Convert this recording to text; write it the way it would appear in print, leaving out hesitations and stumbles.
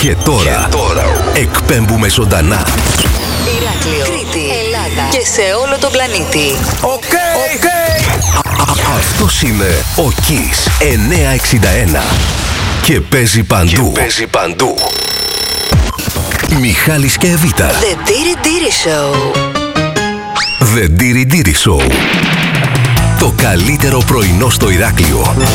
Και τώρα εκπέμπουμε ζωντανά. Ηράκλειο, Κρήτη, Ελλάδα και σε όλο τον πλανήτη. Οκ. Αυτός είναι ο Kiss 961 και παίζει παντού. Μιχάλης και Εβίτα. The Diri Diri Show. The Diri Diri Show. Το καλύτερο πρωινό στο Ηράκλειο.